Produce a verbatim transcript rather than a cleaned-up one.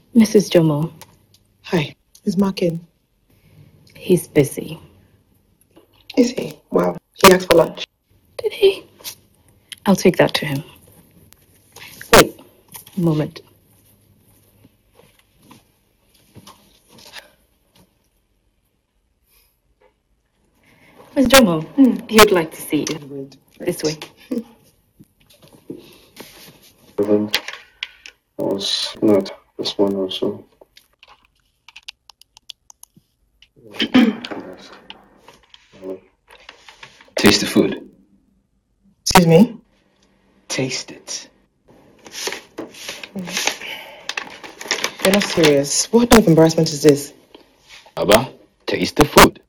Missus Jomo. Hi. Is Mark in? He's busy. Is he? Wow. He asked for lunch. Did he? I'll take that to him. Wait, a moment. Miss Jomo, hmm. he would like to see you. Wait, wait. This way. Even was not this one also. Taste the food. Excuse me? Taste it. You're not serious. What kind of embarrassment is this? Baba, taste the food.